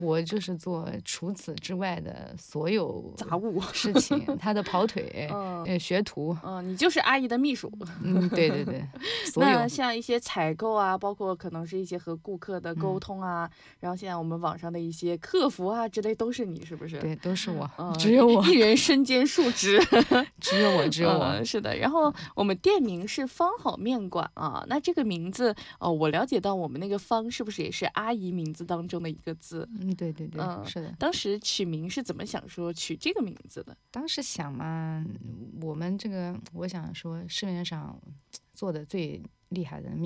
我就是做除此之外的所有杂物事情，他的跑腿，学徒， 你就是阿姨的秘书。 对对对，所有。 那像一些采购啊，包括可能是一些和顾客的沟通啊，然后现在我们网上的一些客服啊之类，都是你是不是？ 对，都是我，只有我， 一人身兼数职。 只有我，只有我。 是的。然后我们店名是方好面馆啊，那这个名字我了解到我们那个方是不是也是阿姨名字当中的一个字？ 对对对，是的。 当时取名是怎么想说取这个名字的？ 当时想嘛，我们这个，我想说市面上做的最厉害的